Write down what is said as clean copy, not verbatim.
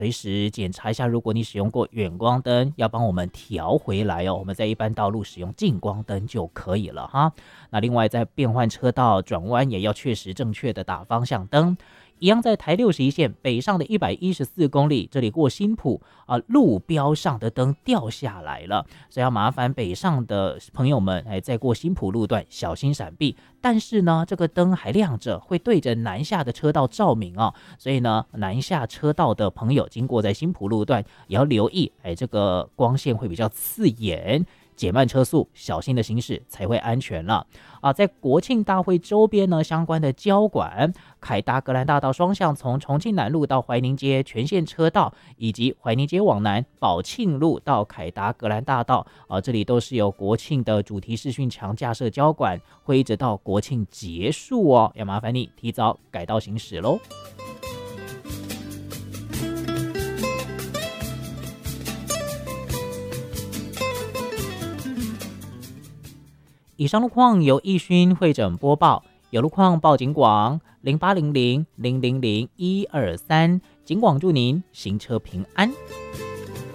随时检查一下，如果你使用过远光灯，要帮我们调回来哦。我们在一般道路使用近光灯就可以了哈。那另外在变换车道转弯也要确实正确的打方向灯。一样在台61线北上的114公里，这里过新埔路标上的灯掉下来了，所以要麻烦北上的朋友们在过新埔路段小心闪避。但是呢，这个灯还亮着，会对着南下的车道照明哦，所以呢，南下车道的朋友经过在新埔路段也要留意，这个光线会比较刺眼。减慢车速，小心的行驶才会安全了在国庆大会周边呢，相关的交管，凯达格兰大道双向从重庆南路到怀宁街全线车道，以及怀宁街往南宝庆路到凯达格兰大道这里都是有国庆的主题视讯墙架设交管，会一直到国庆结束哦，要麻烦你提早改道行驶喽。以上路况由义勋会诊播报，有路况报警广0800000123，警广祝您行车平安。